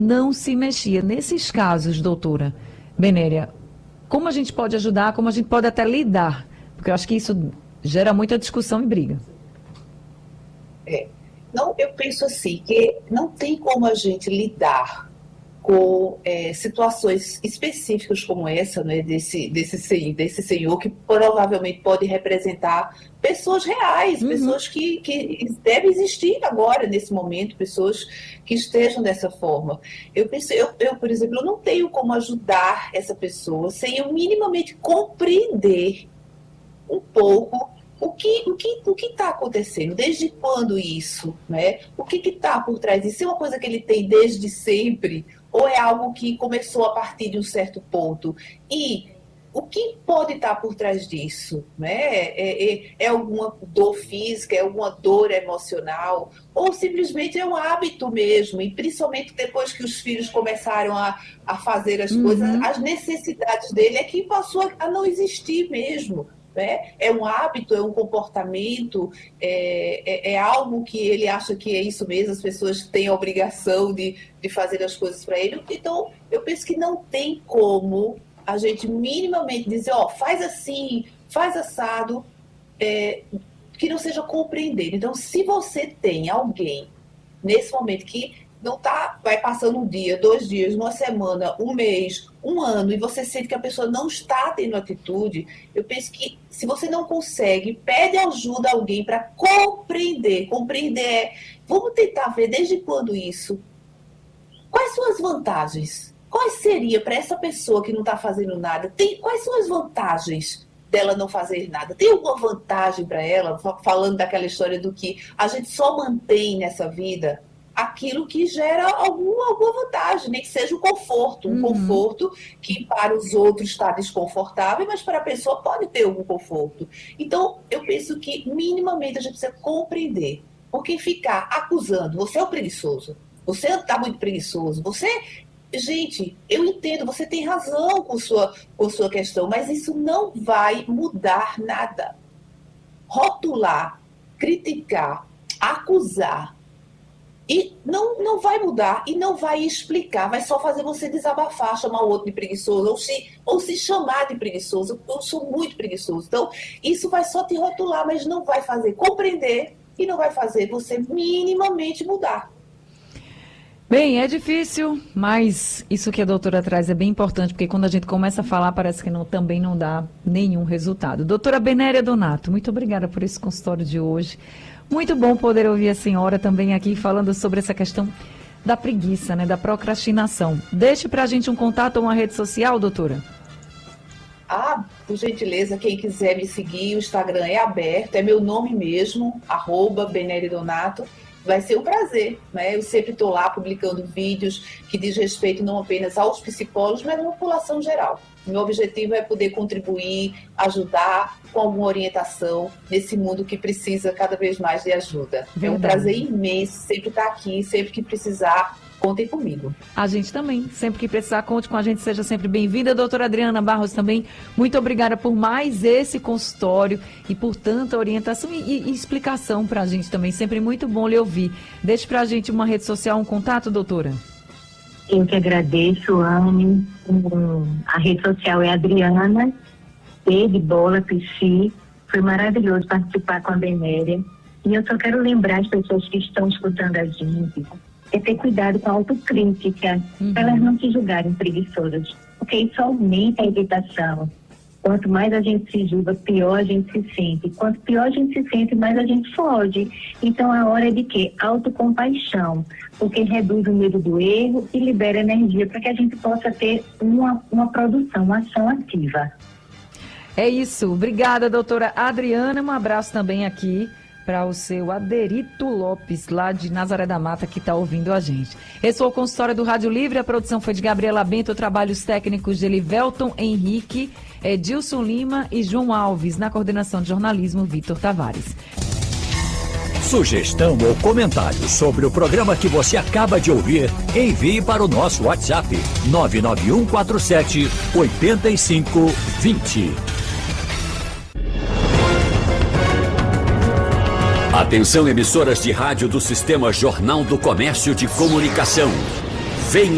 não se mexia. Nesses casos, doutora Benéria, como a gente pode ajudar, como a gente pode até lidar? Porque eu acho que isso gera muita discussão e briga. Não, eu penso assim, que não tem como a gente lidar com situações específicas como essa, né, desse senhor, que provavelmente pode representar pessoas reais, pessoas que devem existir agora, nesse momento, pessoas que estejam dessa forma. Eu penso, por exemplo, eu não tenho como ajudar essa pessoa sem eu minimamente compreender um pouco o que está acontecendo, desde quando isso, né? O que está por trás disso? É uma coisa que ele tem desde sempre ou é algo que começou a partir de um certo ponto? E o que pode estar por trás disso? Né? É alguma dor física, é alguma dor emocional, ou simplesmente é um hábito mesmo, e principalmente depois que os filhos começaram a fazer as coisas, as necessidades dele é que passou a não existir mesmo. Né? É um hábito, é um comportamento, é algo que ele acha que é isso mesmo, as pessoas têm a obrigação de fazer as coisas para ele. Então, eu penso que não tem como a gente minimamente dizer, faz assim, faz assado, que não seja compreendido. Então, se você tem alguém nesse momento que não vai passando um dia, 2 dias, uma semana, um mês, um ano, e você sente que a pessoa não está tendo atitude, eu penso que se você não consegue, pede ajuda a alguém para compreender. Compreender vamos tentar ver desde quando isso. Quais são as vantagens? Quais seria para essa pessoa que não está fazendo nada? Quais são as vantagens dela não fazer nada? Tem alguma vantagem para ela? Falando daquela história do que a gente só mantém nessa vida aquilo que gera alguma vantagem, nem que seja um conforto que para os outros está desconfortável, mas para a pessoa pode ter algum conforto. Então, eu penso que minimamente a gente precisa compreender, porque ficar acusando, você é o preguiçoso, você está muito preguiçoso, gente, eu entendo, você tem razão com sua questão, mas isso não vai mudar nada. Rotular, criticar, acusar, e não vai mudar e não vai explicar, vai só fazer você desabafar, chamar o outro de preguiçoso, ou se chamar de preguiçoso. Eu sou muito preguiçoso. Então, isso vai só te rotular, mas não vai fazer compreender e não vai fazer você minimamente mudar. Bem, é difícil, mas isso que a doutora traz é bem importante, porque quando a gente começa a falar, parece que também não dá nenhum resultado. Doutora Benéria Donato, muito obrigada por esse consultório de hoje. Muito bom poder ouvir a senhora também aqui falando sobre essa questão da preguiça, né, da procrastinação. Deixe pra gente um contato ou uma rede social, doutora. Por gentileza, quem quiser me seguir, o Instagram é aberto, é meu nome mesmo, @Benéria Donato. Vai ser um prazer, né? Eu sempre estou lá publicando vídeos que diz respeito não apenas aos psicólogos, mas à população geral. Meu objetivo é poder contribuir, ajudar com alguma orientação nesse mundo que precisa cada vez mais de ajuda. Verdade. É um prazer imenso sempre estar aqui, sempre que precisar, contem comigo. A gente também, sempre que precisar, conte com a gente, seja sempre bem-vinda. Doutora Adriana Barros também, muito obrigada por mais esse consultório e por tanta orientação e explicação para a gente também, sempre muito bom lhe ouvir. Deixe para a gente uma rede social, um contato, doutora. Eu que agradeço, Anne. A rede social é Adriana, P de bola, Psi. Foi maravilhoso participar com a Benéria. E eu só quero lembrar as pessoas que estão escutando a gente, é ter cuidado com a autocrítica, para elas não se julgarem preguiçosas, porque isso aumenta a irritação. Quanto mais a gente se julga, pior a gente se sente. Quanto pior a gente se sente, mais a gente foge. Então a hora é de quê? Autocompaixão, porque reduz o medo do erro e libera energia para que a gente possa ter uma produção, uma ação ativa. É isso. Obrigada, doutora Adriana. Um abraço também aqui para o seu Aderito Lopes, lá de Nazaré da Mata, que está ouvindo a gente. Esse foi o consultório do Rádio Livre, a produção foi de Gabriela Bento, trabalhos técnicos de Elivelton Henrique, Edilson Lima e João Alves, na coordenação de jornalismo, Vitor Tavares. Sugestão ou comentário sobre o programa que você acaba de ouvir, envie para o nosso WhatsApp 99147-8520. Atenção, emissoras de rádio do Sistema Jornal do Comércio de Comunicação. Venha